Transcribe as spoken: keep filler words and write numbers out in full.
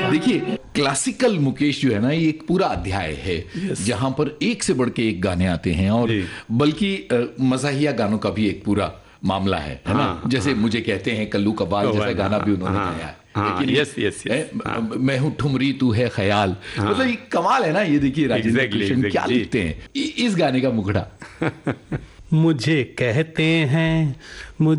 देखिए, क्लासिकल मुकेश जो है ना, ये एक पूरा अध्याय है जहां पर एक से बढ़ के एक गाने आते हैं, और बल्कि मज़ाहिया गानों का भी एक पूरा मामला है है ना। जैसे मुझे कहते हैं कल्लू कबाल जैसा गाना भी उन्होंने गाया है। हाँ, यस यस यस, मैं हूँ ठुमरी तू है ख्याल, मतलब ये कमाल है ना। ये देखिए राजेंद्र कृष्ण क्या लिखते हैं इस गाने का मुखड़ा। मुझे कहते हैं